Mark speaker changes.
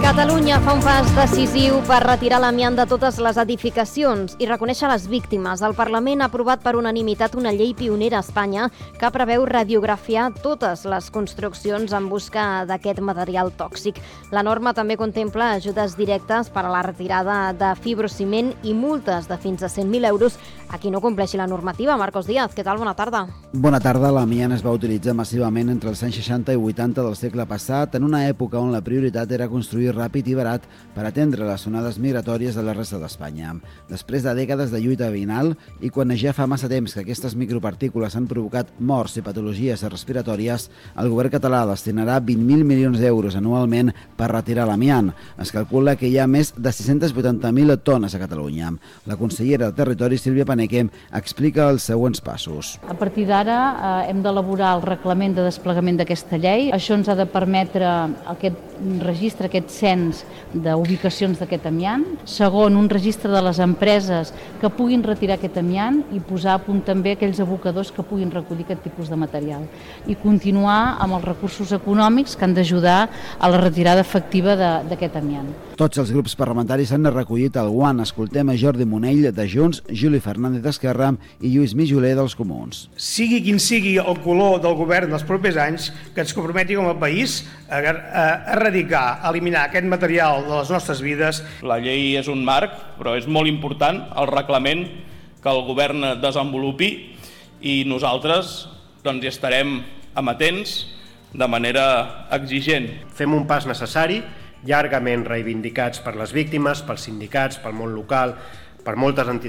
Speaker 1: Catalunya fa un pas decisiu per retirar l'amiant de totes les edificacions i reconèixer les víctimes. El Parlament ha aprovat per unanimitat una llei pionera a Espanya que preveu radiografiar totes les construccions en busca d'aquest material tòxic. La norma també contempla ajudes directes per a la retirada de fibrociment i multes de fins a 100.000 euros a qui no compleixi la normativa. Marcos Díaz, què tal? Bona tarda.
Speaker 2: Bona tarda. L'amiant es va utilitzar massivament entre els anys 60 i 80 del segle passat, en una època on la prioritat era construir ràpid i barat per atendre les onades migratòries de la resta d'Espanya. Després de dècades de lluita veïnal i quan ja fa massa temps que aquestes micropartícules han provocat morts i patologies respiratòries, el govern català destinarà 20.000 milions d'euros anualment per retirar l'amiant. Es calcula que hi ha més de 680.000 tones a Catalunya. La consellera de Territori, Sílvia Paneque, explica els següents passos.
Speaker 3: A partir d'ara hem d'elaborar el reglament de desplegament d'aquesta llei. Això ens ha de permetre aquest registre, aquest cens d'ubicacions d'aquest amiant. Segon, un registre de les empreses que puguin retirar aquest amiant i posar a punt també aquells abocadors que puguin recollir aquest tipus de material. I continuar amb els recursos econòmics que han d'ajudar a la retirada efectiva d'aquest amiant.
Speaker 2: Tots els grups parlamentaris han recollit el guant. Escoltem a Jordi Monell de Junts, Juli Fernández d'Esquerra i Lluís Mijoler dels Comuns.
Speaker 4: Sigui quin sigui el color del govern dels propers anys, que ens comprometi com a país a erradicar, a eliminar aquest material de les nostres vides.
Speaker 5: La llei és un marc, però és molt important el reglament que el govern desenvolupi i nosaltres hi estarem amatents de manera exigent.
Speaker 6: Fem un pas necessari, llargament reivindicats per les víctimes, pels sindicats, pel món local, per moltes entitats